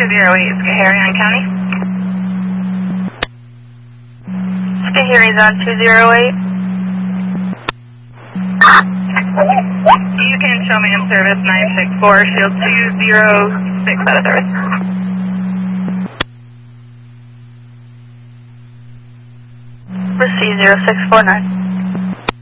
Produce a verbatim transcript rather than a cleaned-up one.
two zero eight, Schoharie County. Schoharie's on two zero eight. You can show me in service nine six four, shield two zero six out of service. C zero six four nine.